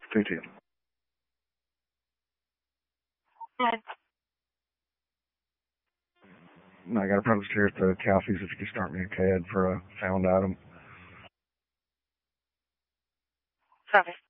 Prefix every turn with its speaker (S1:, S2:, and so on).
S1: 210.
S2: And
S1: I got a post here at the Calfies if you could start me a CAD for a found item.
S2: sorry.